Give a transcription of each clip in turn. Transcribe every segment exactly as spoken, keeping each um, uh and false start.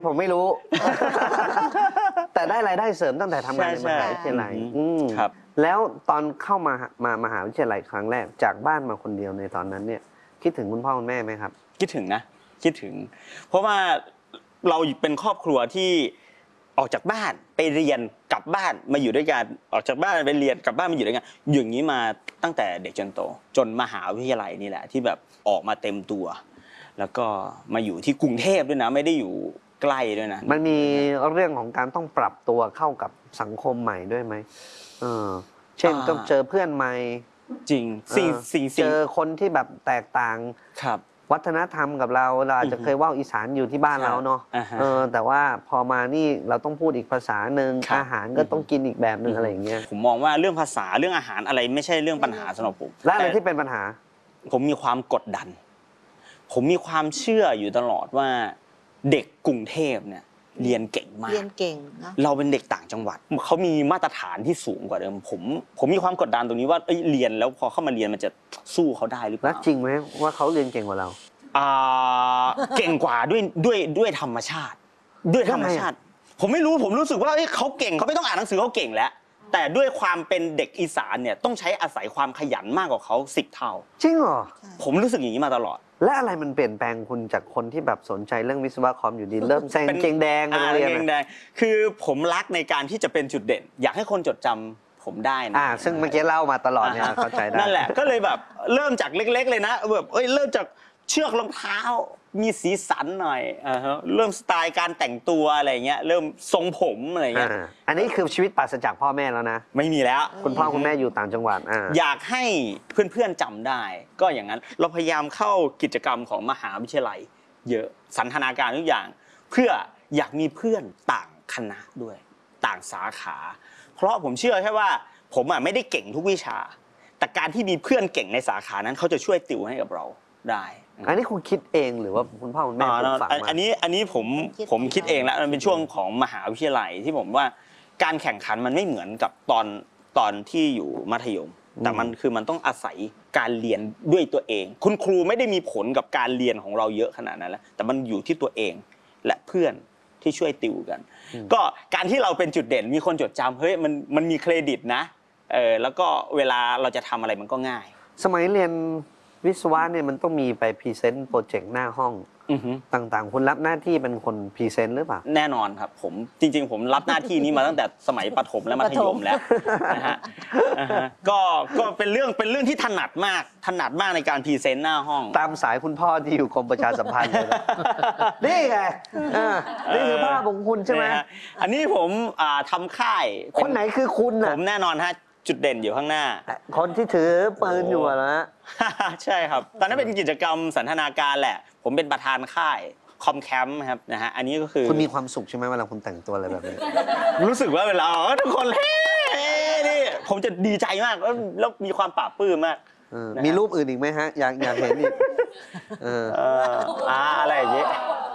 ผมไม่รู้ แต่ได้รายได้เสริมตั้งแต่ทำงานในมหาวิทยาลัยครับแล้วตอนเข้ามามามหาวิทยาลัยครั้งแรกจากบ้านมาคนเดียวในตอนนั้นเนี่ยคิดถึงคุณพ่อคุณแม่ไหมครับคิดถึงนะคิดถึงเพราะว่าเราเป็นครอบครัวที่ออกจากบ้านไปเรียนกลับบ้านมาอยู่ด้วยกันออกจากบ้านไปเรียนกลับบ้านมาอยู่ด้วยกันอย่างนี้มาตั้งแต่เด็กจนโตจนมหาวิทยาลัยนี่แหละที่แบบออกมาเต็มตัวแล้วก็มาอยู่ที่กรุงเทพด้วยนะไม่ได้อยู่ใกล้ด้วยนะมันมีเรื่องของการต้องปรับตัวเข้ากับสังคมใหม่ด้วยไหมเออเช่นต้องเจอเพื่อนใหม่จริงสิ่งสิ่งเจอคนที่แบบแตกต่างครับวัฒนธรรมกับเราเราอาจจะเคยว่าอีสานอยู่ที่บ้านเราเนาะเออแต่ว่าพอมานี่เราต้องพูดอีกภาษาหนึ่งอาหารก็ต้องกินอีกแบบหนึ่งอะไรอย่างเงี้ยผมมองว่าเรื่องภาษาเรื่องอาหารอะไรไม่ใช่เรื่องปัญหาสำหรับผมและอะไรที่เป็นปัญหาผมมีความกดดันผมมีความเชื่ออยู่ตลอดว่าเด็กกรุงเทพเนี่ยเรียนเก่งมากเรียนเก่งนะเราเป็นเด็กต่างจังหวัดเขามีมาตรฐานที่สูงกว่าเดิมผมผมมีความกดดันตรงนี้ว่าเรียนแล้วพอเข้ามาเรียนมันจะสู้เขาได้หรือเปล่าแล้วจริงไหมว่าเขาเรียนเก่งกว่าเราอ่าเก่งกว่าด้วยด้วยด้วยธรรมชาติด้วยธรรมชาติผมไม่รู้ผมรู้สึกว่าเขาเก่งเขาไม่ต้องอ่านหนังสือเขาเก่งแล้วแต่ด้วยความเป็นเด็กอีสานเนี่ยต้องใช้อาศัยความขยันมากกว่าเขาสิบเท่าจริงเหรอผมรู้สึกอย่างนี้มาตลอดและอะไรมันเปลี่ยนแปลงคุณจากคนที่แบบสนใจเรื่องวิศวะคอมอยู่ดีเริ่มแซงเกงแดงอะไรเกงแดงคือผมรักในการที่จะเป็นจุดเด่นอยากให้คนจดจำผมได้นะอ่าซึ่งเมื่อกี้เล่ามาตลอดเนี่ยเข้าใจได้นั่นแหละก็เลยแบบเริ่มจากเล็กๆเลยนะแบบเอ้ยเริ่มจากเชือกรองเท้ามีสีสันหน่อยอ่าฮะเริ่มสไตล์การแต่งตัวอะไรเงี้ยเริ่มทรงผมอะไรเงี้ยอันนี้คือชีวิตปราศจากพ่อแม่แล้วนะไม่มีแล้วคุณพ่อคุณแม่อยู่ต่างจังหวัดอยากให้เพื่อนๆจำได้ก็อย่างนั้นเราพยายามเข้ากิจกรรมของมหาวิทยาลัยเยอะสันทนาการทุกอย่างเพื่ออยากมีเพื่อนต่างคณะด้วยต่างสาขาเพราะผมเชื่อแค่ว่าผมอ่ะไม่ได้เก่งทุกวิชาแต่การที่มีเพื่อนเก่งในสาขานั้นเขาจะช่วยติวให้กับเราได้อันนี้คุณคิดเองหรือว่าคุณพ่อคุณแม่ปลูกฝังมาอันนี้อันนี้ผมผมคิดเองแล้วมันเป็นช่วงของมหาวิทยาลัยที่ผมว่าการแข่งขันมันไม่เหมือนกับตอนตอนที่อยู่มัธยมแต่มันคือมันต้องอาศัยการเรียนด้วยตัวเองคุณครูไม่ได้มีผลกับการเรียนของเราเยอะขนาดนั้นแล้วแต่มันอยู่ที่ตัวเองและเพื่อนที่ช่วยติวกันก็การที่เราเป็นจุดเด่นมีคนจดจำเฮ้ยมันมันมีเครดิตนะเออแล้วก็เวลาเราจะทำอะไรมันก็ง่ายสมัยเรียนวิศวะเนี่ยมันต้องมีไปพรีเซนต์โปรเจกต์หน้าห้องต่างๆคุณรับหน้าที่เป็นคนพรีเซนต์หรือเปล่าแน่นอนครับผมจริงๆผมรับหน้าที่นี้มาตั้งแต่สมัยประถมและมัธยมแล้วนะฮะก็ก็เป็นเรื่องเป็นเรื่องที่ถนัดมากถนัดมากในการพรีเซนต์หน้าห้องตามสายคุณพ่อที่อยู่กรมประชาสัมพันธ์เลยนี่ไงนี่คือภาพของคุณใช่ไหมอันนี้ผมทำค่ายคนไหนคือคุณผมแน่นอนฮะจุดเด่นอยู่ข้างหน้าคนที่ถือปืนอยู่นะใช่ครับตอนนั้นเป็นกิจกรรมสันทนาการแหละผมเป็นประธานค่ายคอมแคมป์ครับนะฮะอันนี้ก็คือคุณมีความสุขใช่ไหมเวลาคุณแต่งตัวอะไรแบบนี้รู้สึกว่าเวลาทุกคนเฮ้นี่ผมจะดีใจมากแล้วมีความปลาบปลื้มมากมีรูปอื่นอีกไหมฮะอยากอยากเห็นอีกเอออะไรอย่างนี้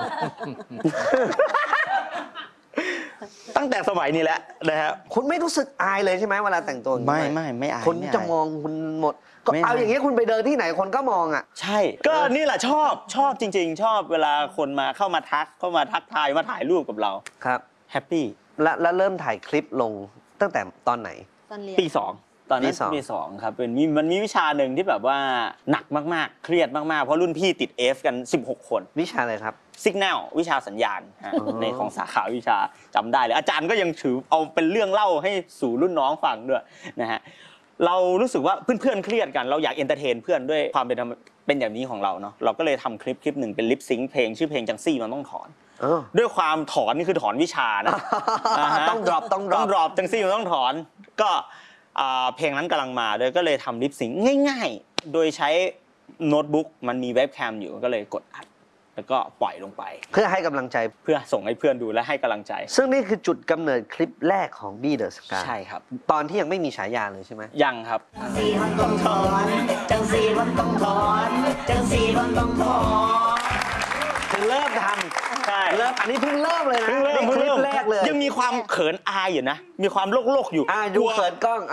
ตั้งแต่สมัยนี้แหละนะฮะคุณไม่รู้สึกอายเลยใช่ไหมเวลาแต่งตัวไม่ไม่ไม่อายคนจะมองคุณหมดก็เอาอย่างนี้คุณไปเดินที่ไหนคนก็มองอ่ะใช่ก็นี่แหละชอบชอบจริงๆชอบเวลาคนมาเข้ามาทักเข้ามาทักทายมาถ่ายรูปกับเราครับแฮปปี้แล้วเริ่มถ่ายคลิปลงตั้งแต่ตอนไหนปีสองตอนนั้นปีสองครับเป็นมีมันมีวิชาหนึ่งที่แบบว่าหนักมากๆเครียดมากๆเพราะรุ่นพี่ติด F กันสิบหกคนวิชาอะไรครับสิกแนลวิชาสัญญาณในของสาขาวิชาจำได้เลยอาจารย์ก็ยังถือเอาเป็นเรื่องเล่าให้สู่รุ่นน้องฟังด้วยนะฮะเรารู้สึกว่าเพื่อนๆเครียดกันเราอยากเอนเตอร์เทนเพื่อนด้วยความเป็นเป็นอย่างนี้ของเราเนาะเราก็เลยทำคลิปคลิปหนึ่งเป็นลิปซิงค์เพลงชื่อเพลงจังซี่มันต้องถอนด้วยความถอนนี่คือถอนวิชานะต้องดรอปต้องดรอปจังซี่มันต้องถอนก็เพลงนั้นกำลังมาด้วยก็เลยทำลิปซิงค์ง่ายๆโดยใช้โน้ตบุ๊กมันมีเว็บแคมอยู่ก็เลยกดอัดแล้วก็ปล่อยลงไปเพื่อให้กำลังใจเพื่อส่งให้เพื่อนดูและให้กำลังใจซึ่งนี่คือจุดกำเนิดคลิปแรกของบี้เดอะสกาใช่ครับตอนที่ยังไม่มีฉายาเลยใช่ไหมยังครับจังสีมันต้องถอนจังสีมันต้องถอนจังสีมันต้องถอนคือเริ่มทำใช่เริ่มอันนี้เพิ่งเริ่มเลยนะเพิ่งเริ่มคลิปแรกเลยยังมีความเขินอายอยู่นะมีความโลกๆอยู่อ่าดูเขินกล้องอ่า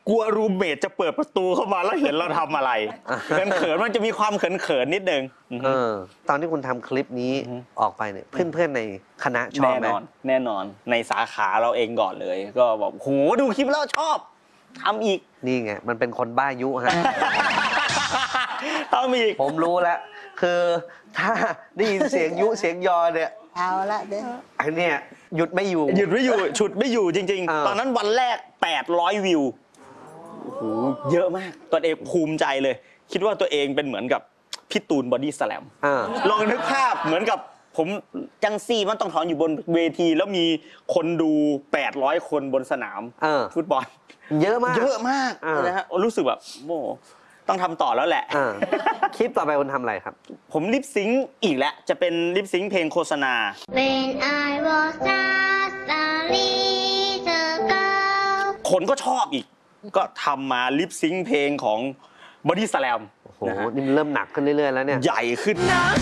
กลัวรูมเมทจะเปิดประตูเข้ามาแล้วเห็นเราทำอะไรเขินๆมันจะมีความเขินๆนิดนึงเออตอนที่คุณทำคลิปนี้ออกไปเนี่ยเพื่อนๆในคณะชอบไหมแน่นอนแน่นอนในสาขาเราเองก่อนเลย ก็บอกโหดูคลิปแล้วชอบทำอีกนี่ไงมันเป็นคนบ้ายุฮะทำอีกผมรู้แล้วคือถ้าได้ยินเสียงยุเสียงยอเนี่ยเอาละเด้อไอ้เนี่ยหยุดไม่อยู่หยุดไม่อยู่ฉุดไม่อยู่จริงๆตอนนั้นวันแรกแปดร้อยวิวโอ้โหเยอะมากตัวเองภูมิใจเลยคิดว่าตัวเองเป็นเหมือนกับพี่ตูนบอดี้สแลมลองนึกภาพเหมือนกับผมจังซี่มันต้องถอนอยู่บนเวทีแล้วมีคนดูแปดร้อยคนบนสนามฟุตบอลเยอะมากเยอะมากนะฮะรู้สึกแบบโอ้ต้องทำต่อแล้วแหละคลิปต่อไปคุณทำอะไรครับผมลิปซิงค์อีกแล้วจะเป็นลิปซิงค์เพลงโฆษณา When I was just a little girl คนก็ชอบอีกก็ทำมาลิปซิงค์เพลงของบอดี้สแลมโอ้โหนี่มันเริ่มหนักขึ้นเรื่อยๆแล้วเนี่ยใหญ่ขึ้น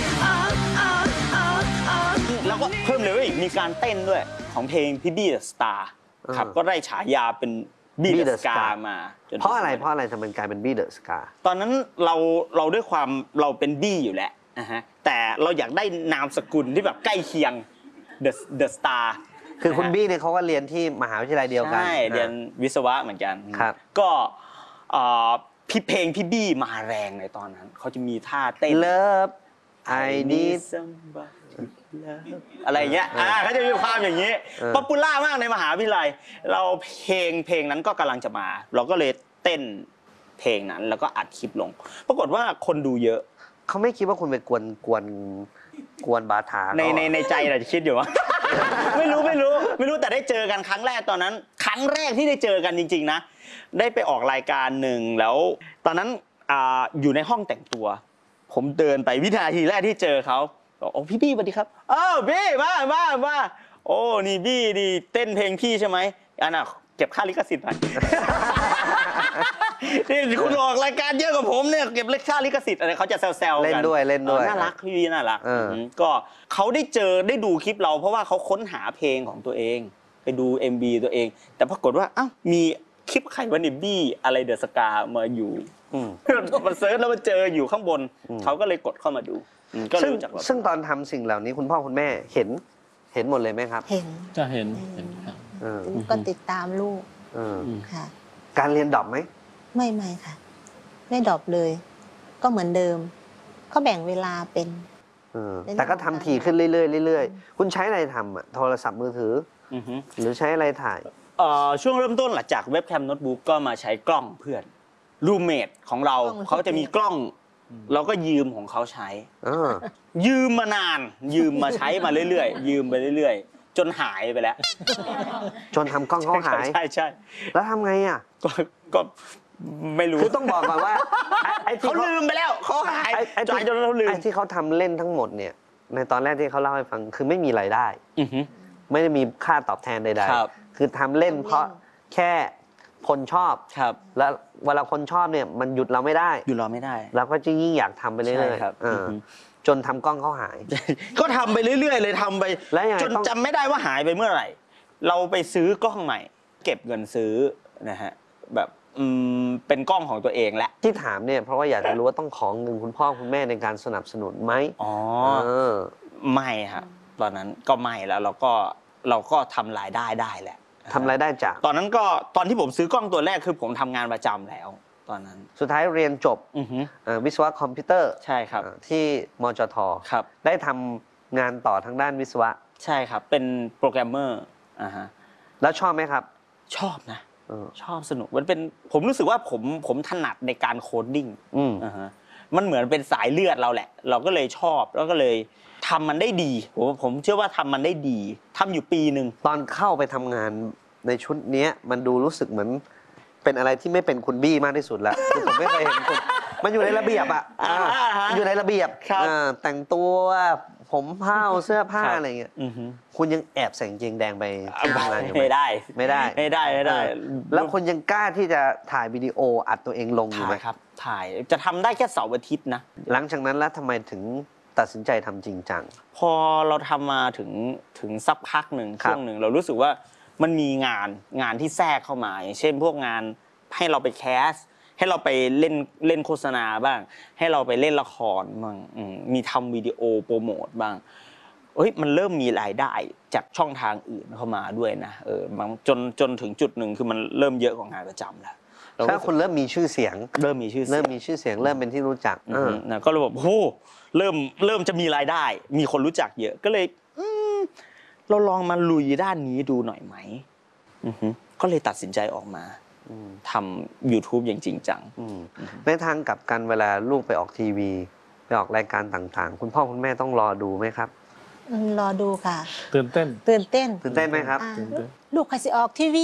แล้วก็เพิ่มเลยว่าอีกมีการเต้นด้วยของเพลงพี่บี้เดอะสตาร์ครับก็ได้ฉายาเป็นบี้เดอะสกามาเพราะอะไรเพราะอะไรทำไมกลายเป็นบี้เดอะสกาตอนนั้นเราเราด้วยความเราเป็นบี้อยู่แล้วนะฮะแต่เราอยากได้นามสกุลที่แบบใกล้เคียงเดอะเดอะสตาร์คือคุณบี้เนี่ยเขาก็เรียนที่มหาวิทยาลัยเดียวกันใช่เรียนวิศวะเหมือนกันครับก็พี่เพลงพี่บี้มาแรงในตอนนั้นเขาจะมีท่าเต้น Love I need somebodyอะไรเงี้ยอ่าเขาจะมีความอย่างนี้ป๊อปปูล่ามากในมหาวิทยาลัยเราเพลงเพลงนั้นก็กำลังจะมาเราก็เลยเต้นเพลงนั้นแล้วก็อัดคลิปลงปรากฏว่าคนดูเยอะเขาไม่คิดว่าคุณไปกวนกวนกวนบาทาในในในใจเราจะคิดอยู่ว่าไม่รู้ไม่รู้ไม่รู้แต่ได้เจอกันครั้งแรกตอนนั้นครั้งแรกที่ได้เจอกันจริงๆนะได้ไปออกรายการหนึ่งแล้วตอนนั้นอ่าอยู่ในห้องแต่งตัวผมเดินไปวินาทีแรกที่เจอเขาโอ้พี่บี้สวัสดีครับอ้าวบี้มามามาโอ้นี่บี้ดีเต้นเพลงพี่ใช่ไหมอันน่ะเก็บค่าลิขสิทธิ์ไปนี่คุณออกรายการเยอะกว่าผมเนี่ยเก็บค่าลิขสิทธิ์อะไรเขาจะแซวๆกันเล่นด้วยเล่นด้วยน่ารักพี่บี้น่ารักก็เขาได้เจอได้ดูคลิปเราเพราะว่าเขาค้นหาเพลงของตัวเองไปดู เอ็ม บี ตัวเองแต่ปรากฏว่าอ้าวมีคลิปใครวะนี่บี้อะไรเดอะสกามาอยู่มันเซิร์ชแล้วมันเจออยู่ข้างบนเขาก็เลยกดเข้ามาดูซึ่งซึ่งตอนทำสิ่งเหล่านี้คุณพ่อคุณแม่เห็นเห็นหมดเลยไหมครับเห็นจะเห็นเห็นครับก็ติดตามลูกค่ะการเรียนดรอปไหมไม่ไม่ค่ะไม่ดรอปเลย ก็เหมือนเดิมก็แบ่งเวลาเป็นแต่ก็ทำถี่ขึ้นเรื่อยๆเรื่อยๆคุณใช้อะไรทำอ่ะโทรศัพท์มือถือหรือใช้อะไรถ่ายช่วงเริ่มต้นหลังจากเว็บแคมโน้ตบุ๊กก็มาใช้กล้องเพื่อนรูมเมทของเราเขาจะมีกล้องเราก็ยืมของเขาใช้ยืมมานานยืมมาใช้มาเรื่อยๆยืมไปเรื่อยๆจนหายไปแล้วจนทำกล้องเขาหายใช่ใช่แล้วทำไงอ่ะก็ก็ไม่รู้คือต้องบอกก่อนว่าเขาลืมไปแล้วเขาหายจนเราลืมไอ้ที่เขาทำเล่นทั้งหมดเนี่ยในตอนแรกที่เขาเล่าให้ฟังคือไม่มีรายได้ไม่ได้มีค่าตอบแทนใดๆคือทำเล่นเพราะแค่คนชอบแล้วเวลาคนชอบเนี่ยมันหยุดเราไม่ได้หยุดเราไม่ได้เราก็จะยิ่งอยากทำไปเรื่อยๆจนทำกล้องเขาหายก็ทำไปเรื่อยๆเลยทำไปจนจำไม่ได้ว่าหายไปเมื่อไหร่เราไปซื้อกล้องใหม่เก็บเงินซื้อนะฮะแบบเป็นกล้องของตัวเองแหละที่ถามเนี่ยเพราะว่าอยากจะรู้ว่าต้องขอเงินคุณพ่อคุณแม่ในการสนับสนุนไหมอ๋อไม่ครับตอนนั้นก็ไม่แล้วเราก็เราก็ทำรายได้ได้แหละทำรายได้จากตอนนั้นก็ตอนที่ผมซื้อกล้องตัวแรกคือผมทำงานประจำแล้วตอนนั้นสุดท้ายเรียนจบวิศวะคอมพิวเตอร์ใช่ครับที่มจทครับได้ทำงานต่อทางด้านวิศวะใช่ครับเป็นโปรแกรมเมอร์อ่าฮะแล้วชอบไหมครับชอบนะชอบสนุกมันเป็นผมรู้สึกว่าผมผมถนัดในการโคดดิ้งอ่าฮะมันเหมือนเป็นสายเลือดเราแหละเราก็เลยชอบแล้วก็เลยทำมันได้ดีผมผมเชื่อว่าทำมันได้ดีทำอยู่ปีหนึ่งตอนเข้าไปทำงานในชุดนี้มันดูรู้สึกเหมือนเป็นอะไรที่ไม่เป็นคุณบี้มากที่สุดแล้วคือผมไม่เคยเห็นคุณมันอยู่ในระเบียบอ่ะอยู่ในระเบียบแต่งตัวผมผ้าเสื้อผ้าอะไรเงี้ยคุณยังแอบใส่กางเกงแดงไปทำงานอยู่ไม่ได้ไม่ได้ไม่ได้ไม่ได้แล้วคุณยังกล้าที่จะถ่ายวิดีโออัดตัวเองลงอยู่ไหมครับถ่ายจะทำได้แค่เสาร์อาทิตย์นะหลังจากนั้นแล้วทำไมถึงตัดสินใจทำจริงจังพอเราทำมาถึงถึงสักพักหนึ่งช่วงหนึ่งเรารู้สึกว่ามันมีงานงานที่แทรกเข้ามาอย่างเช่นพวกงานให้เราไปแคสให้เราไปเล่นเล่นโฆษณาบ้างให้เราไปเล่นละครบ้างมีทำวิดีโอโปรโมทบ้างเฮ้ยมันเริ่มมีรายได้จากช่องทางอื่นเข้ามาด้วยนะเออจนจนถึงจุดหนึ่งคือมันเริ่มเยอะกว่างานประจำแล้วถ้าคุณเริ่มมีชื่อเสียงเริ่มมีชื่อเริ่มมีชื่อเสียงเริ่มเป็นที่รู้จักนะก็เลยแบบโอ้เริ่มเริ่มจะมีรายได้มีคนรู้จักเยอะก็เลยเราลองมาลุยด้านนี้ดูหน่อยไหมก็เลยตัดสินใจออกมาทำ YouTube อย่างจริงจังในทางกลับกันเวลาลูกไปออกทีวีไปออกรายการต่างๆคุณพ่อคุณแม่ต้องรอดูไหมครับรอดูค่ะตื่นเต้นตื่นเต้นตื่นเต้นไหมครับลูกใครสิออกทีวี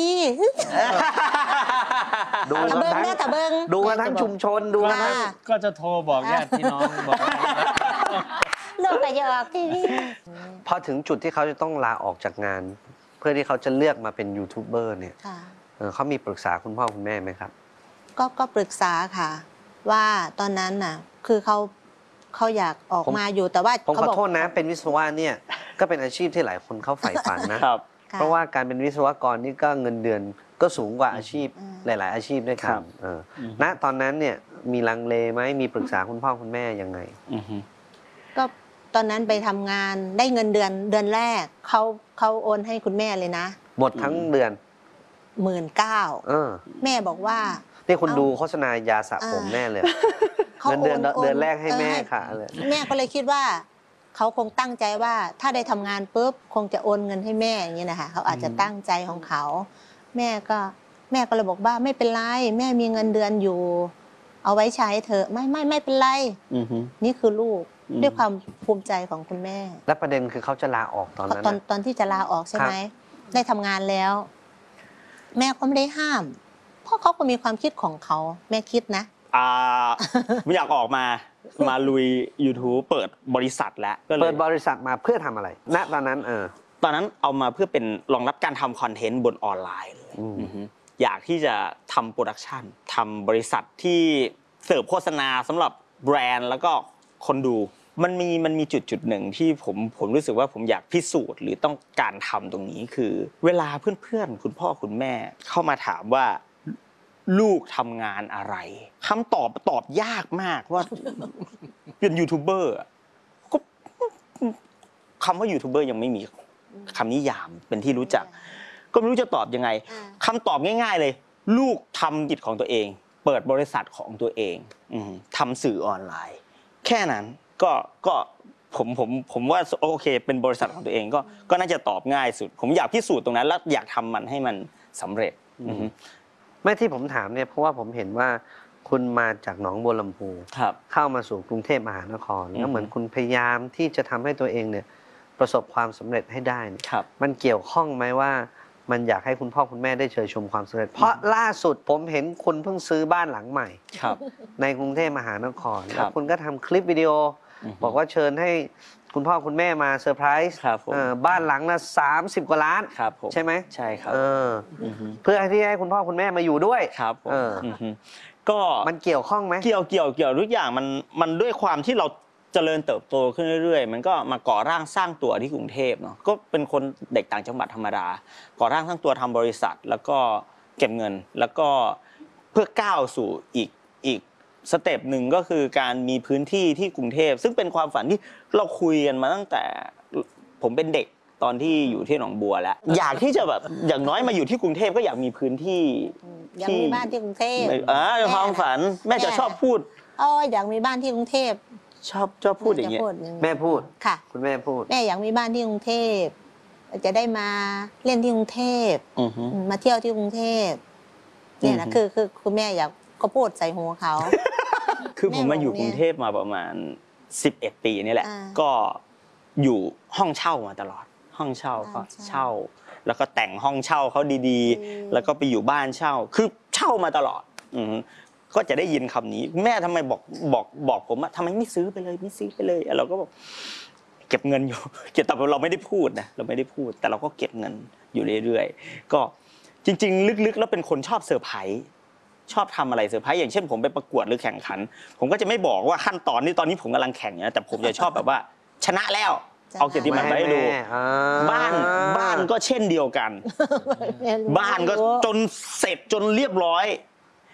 ดูกันทั้งแม่ตะเบิงดูกันทั้งชุมชนดูกันก็จะโทรบอกญาติพี่น้องบอกลูกใครจะออกทีวีพอถึงจุดที่เขาจะต้องลาออกจากงานเพื่อที่เขาจะเลือกมาเป็นยูทูบเบอร์เนี่ยเขามีปรึกษาคุณพ่อคุณแม่ไหมครับก็ก็ปรึกษาค่ะว่าตอนนั้นน่ะคือเขาเขาอยากออกมาอยู่แต่ว่าผมขอโทษนะเป็นวิศวะเนี่ยก็เป็นอาชีพที่หลายคนเขาใฝ่ฝันนะเพราะว่าการเป็นวิศวกรนี่ก็เงินเดือนก็สูงกว่าอาชีพหลายๆอาชีพด้วยกันณตอนนั้นเนี่ยมีลังเลไหมมีปรึกษาคุณพ่อคุณแม่ยังไงก็ตอนนั้นไปทำงานได้เงินเดือนเดือนแรกเขาเขาโอนให้คุณแม่เลยนะหมดทั้งเดือนหมื่นเก้าแม่บอกว่านี่คุณดูโฆษณายาสระผมแน่เลยเงินเดือนเดือนแรกให้แม่ค่ะเลยแม่ก็เลยคิดว่าเขาคงตั้งใจว่าถ้าได้ทำงานปุ๊บคงจะโอนเงินให้แม่อย่างนี้นะคะเขาอาจจะตั้งใจของเขาแม่ก็แม่ก็เลยบอกว่าไม่เป็นไรแม่มีเงินเดือนอยู่เอาไว้ใช้เถอะไม่ไม่ไม่เป็นไรนี่คือลูกด้วยความภูมิใจของคุณแม่และประเด็นคือเขาจะลาออกตอนนั้นตอนตอนที่จะลาออกใช่ไหมได้ทำงานแล้วแม่ก็ไม่ได้ห้ามเพราะเขาก็มีความคิดของเขาแม่คิดนะอ่าไม่อยากออกมามาลุย YouTube เปิดบริษัทแล้วเปิดบริษัทมาเพื่อทำอะไรณตอนนั้นเออตอนนั้นเอามาเพื่อเป็นรองรับการทำคอนเทนต์บนออนไลน์เลยอยากที่จะทำโปรดักชันทำบริษัทที่เสิร์ฟโฆษณาสำหรับแบรนด์แล้วก็คนดูมันมีมันมีจุดจุดหนึ่งที่ผมผมรู้สึกว่าผมอยากพิสูจน์หรือต้องการทำตรงนี้คือเวลาเพื่อนๆคุณพ่อคุณแม่เข้ามาถามว่าลูกทำงานอะไรคำตอบตอบยากมากว่าเป็นยูทูบเบอร์ก็คำว่ายูทูบเบอร์ยังไม่มีคำนิยามเป็นที่รู้จักก็ไม่รู้จะตอบยังไงคำตอบง่ายๆเลยลูกทำกิจของตัวเองเปิดบริษัทของตัวเองทำสื่อออนไลน์แค่นั้นก็ก็ผมผมผมว่าโอเคเป็นบริษัทของตัวเองก็ก็น่าจะตอบง่ายสุดผมอยากพิสูจน์ตรงนั้นแล้วอยากทำมันให้มันสำเร็จไม่ที่ผมถามเนี่ยเพราะว่าผมเห็นว่าคุณมาจากหนองบัวลำพูเข้ามาสู่กรุงเทพมหานครแล้วเหมือนคุณพยายามที่จะทำให้ตัวเองเนี่ยประสบความสำเร็จให้ได้เนี่ยมันเกี่ยวข้องไหมว่ามันอยากให้คุณพ่อคุณแม่ได้เชยชมความสำเร็จเพราะล่าสุดผมเห็นคุณเพิ่งซื้อบ้านหลังใหม่ในกรุงเทพมหานครแล้วคุณก็ทำคลิปวิดีโอบอกว่าเชิญให้คุณพ่อคุณแม่มาเซอร์ไพรส์บ้านหลังละสามสิบกว่าล้านใช่ไหมใช่ครับเพื่อที่ให้คุณพ่อคุณแม่มาอยู่ด้วยครับก็มันเกี่ยวข้องไหมเกี่ยวเกี่ยวเกี่ยวทุกอย่างมันมันด้วยความที่เราเจริญเติบโตขึ้นเรื่อยๆมันก็มาก่อร่างสร้างตัวที่กรุงเทพเนาะก็เป็นคนเด็กต่างจังหวัดธรรมดาก่อร่างสร้างตัวทำบริษัทแล้วก็เก็บเงินแล้วก็เพื่อก้าวสู่อีกอีกสเต็ปหนึ่งก็คือการมีพื้นที่ที่กรุงเทพซึ่งเป็นความฝันที่เราคุยกันมาตั้งแต่ผมเป็นเด็กตอนที่อยู่ที่หนองบัวแล้วอยากที่จะแบบอย่างน้อยมาอยู่ที่กรุงเทพก็อยากมีพื้นที่อยากมีบ้านที่กรุงเทพอ่าความฝันแม่จะชอบพูดอ๋ออยากมีบ้านที่กรุงเทพชอบชอบพูดอย่างเงี้ยแม่พูดค่ะคุณแม่พูดแม่อยากมีบ้านที่กรุงเทพจะได้มาเล่นที่กรุงเทพมาเที่ยวที่กรุงเทพเนี่ยนะคือคือคุณแม่อยากก็พูดใส่หัวเขาคือผมมาอยู่กรุงเทพมาประมาณสิบเอ็ดปีนี่แหละก็อยู่ห้องเช่ามาตลอดห้องเช่าก็เช่าแล้วก็แต่งห้องเช่าเขาดีๆแล้วก็ไปอยู่บ้านเช่าคือเช่ามาตลอดก็จะได้ยินคำนี้แม่ทำไมบอกบอกบอกผมว่าทำไมไม่ซื้อไปเลยไม่ซื้อไปเลยเราก็บอกเก็บเงินอยู่เก็บแต่เราไม่ได้พูดนะเราไม่ได้พูดแต่เราก็เก็บเงินอยู่เรื่อยๆก็จริงๆลึกๆแล้วเป็นคนชอบเซอร์ไพรส์ชอบทำอะไรเซอร์ไพรส์อย่างเช่นผมไปประกวดหรือแข่งขันผมก็จะไม่บอกว่าขั้นตอนนี้ตอนนี้ผมกำลังแข่งนะแต่ผมจะชอบแบบว่าชนะแล้วเอาเกียรติบัตรไปให้ดูบ้านบ้านก็เช่นเดียวกันบ้านก็จนเสร็จจนเรียบร้อย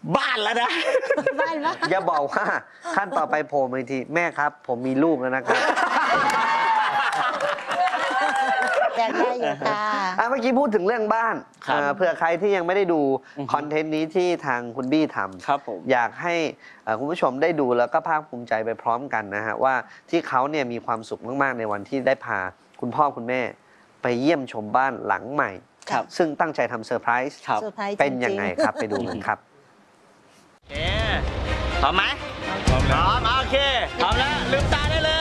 บ้านแล้วนะบ้านว่าอย่าบอกว่าขั้นต่อไปโผล่มาอีกทีแม่ครับ ผมมีลูกแล้วนะครับอยากได้อยู่ค่ะอ่ะเมื่อกี้พูดถึงเรื่องบ้านครับเอ่อเผื่อใครที่ยังไม่ได้ดูอือฮึคอนเทนต์นี้ที่ทางคุณบี้ทำครับผมอยากให้เอ่อคุณผู้ชมได้ดูแล้วก็ภาคภูมิใจไปพร้อมกันนะฮะว่าที่เขาเนี่ยมีความสุขมากๆในวันที่ได้พาคุณพ่อคุณแม่ ไปเยี่ยมชมบ้านหลังใหม่ครับซึ่งตั้งใจทำเซอร์ไพรส์ครับเซอร์ไพรส์เป็นยังจริๆไงครับไปดูกันครับโอเคพร้อมไหมพร้อมโอเคพร้อมแล้วลืมตาได้เลย